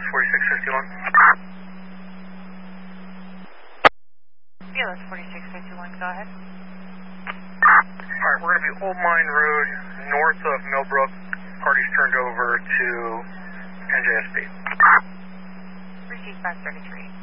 4651. BLS 4651, go ahead. Alright, we're going to be Old Mine Road, north of Millbrook. Party's turned over to NJSB. Receive 533.